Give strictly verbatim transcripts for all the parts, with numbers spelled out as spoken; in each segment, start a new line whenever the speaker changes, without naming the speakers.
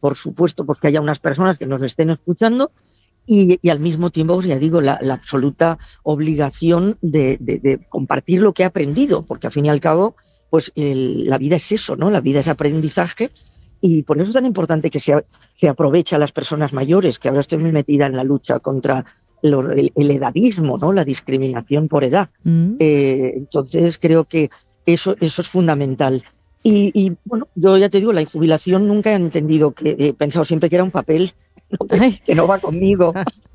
por supuesto, pues que haya unas personas que nos estén escuchando y, y al mismo tiempo, pues ya digo, la, la absoluta obligación de, de, de compartir lo que he aprendido, porque al fin y al cabo, pues el, la vida es eso, ¿no? La vida es aprendizaje. Y por eso es tan importante que se, se aproveche a las personas mayores, que ahora estoy muy metida en la lucha contra lo, el, el edadismo, ¿no? La discriminación por edad. Mm. Eh, entonces creo que eso, eso es fundamental. Y, y bueno, yo ya te digo, la jubilación nunca he entendido, que he pensado siempre que era un papel, ¿no? que, que no va conmigo.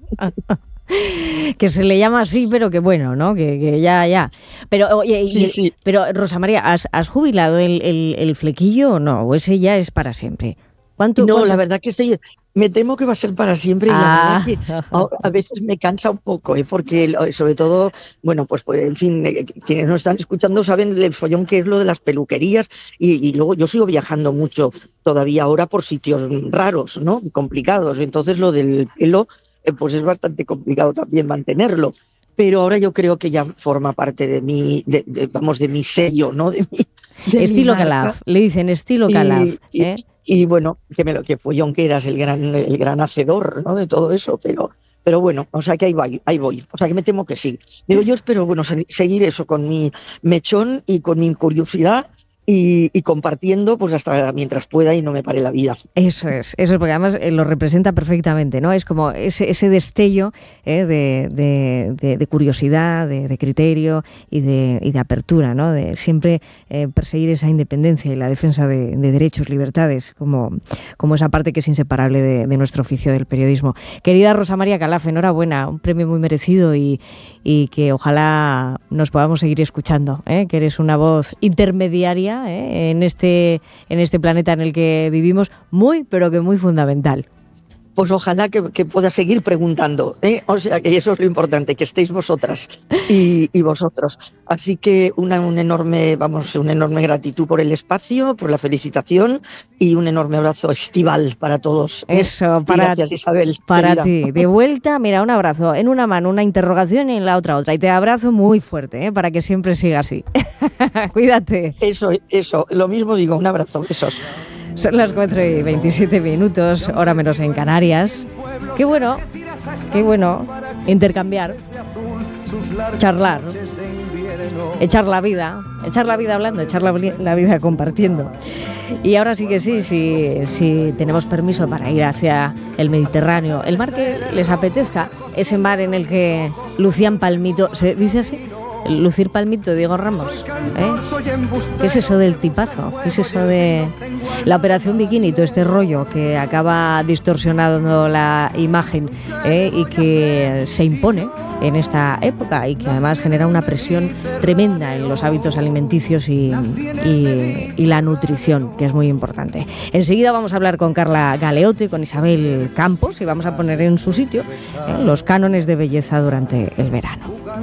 Que se le llama así, pero que bueno, ¿no? Que, que ya, ya. Pero, oye,
sí,
y,
sí.
pero Rosa María, ¿has, has jubilado el, el, el flequillo o no? ¿O ese ya es para siempre? ¿Cuánto,
no,
cuánto?
La verdad que sí, me temo que va a ser para siempre y
ah.
la verdad que a, a veces me cansa un poco, ¿eh? Porque sobre todo, bueno, pues, pues en fin, eh, quienes nos están escuchando saben el follón que es lo de las peluquerías y, y luego yo sigo viajando mucho todavía ahora por sitios raros, ¿no? Complicados, entonces lo del pelo eh, pues es bastante complicado también mantenerlo. Pero ahora yo creo que ya forma parte de mi, de, de, vamos, de mi sello, ¿no? De mi, de
estilo
mi
Calaf, le dicen estilo Calaf.
Y,
¿eh?
y, y bueno, que me lo que follón que eras el gran, el gran hacedor, ¿no? De todo eso, pero, pero bueno, o sea que ahí voy, ahí voy. O sea que me temo que sí. Digo, yo espero, bueno, seguir eso con mi mechón y con mi curiosidad. Y, y compartiendo pues hasta mientras pueda y no me pare la vida.
Eso es, eso es, porque además eh, lo representa perfectamente, ¿no? Es como ese, ese destello eh, de, de, de, de curiosidad, de, de criterio y de, y de apertura, ¿no? De siempre eh, perseguir esa independencia y la defensa de, de derechos, libertades, como, como esa parte que es inseparable de, de nuestro oficio del periodismo. Querida Rosa María Calaf, enhorabuena, un premio muy merecido y, y que ojalá nos podamos seguir escuchando, ¿eh? Que eres una voz intermediaria ¿eh? en este en este planeta en el que vivimos, muy pero que muy fundamental.
Pues ojalá que, que pueda seguir preguntando, ¿eh? O sea que eso es lo importante, que estéis vosotras y, y vosotros. Así que una, un enorme, vamos, una enorme gratitud por el espacio, por la felicitación y un enorme abrazo estival para todos. ¿eh?
Eso, para,
gracias, Isabel.
Para
querida.
ti. De vuelta, mira, un abrazo. En una mano una interrogación y en la otra otra. Y te abrazo muy fuerte, ¿eh? Para que siempre siga así. Cuídate.
Eso, eso. Lo mismo digo, un abrazo. Besos.
Son las cuatro y veintisiete minutos, hora menos en Canarias. Qué bueno, qué bueno intercambiar, charlar, echar la vida, echar la vida hablando, echar la, la vida compartiendo. Y ahora sí que sí, sí, sí tenemos permiso para ir hacia el Mediterráneo, el mar que les apetezca, ese mar en el que lucían palmito, ¿se dice así? Lucir palmito, Diego Ramos, ¿eh? ¿Qué es eso del tipazo? ¿Qué es eso de la operación bikini, todo este rollo que acaba distorsionando la imagen ¿eh? Y que se impone en esta época y que además genera una presión tremenda en los hábitos alimenticios y, y, y la nutrición, que es muy importante. Enseguida vamos a hablar con Carla Galeote, con Isabel Campos y vamos a poner en su sitio ¿eh? los cánones de belleza durante el verano.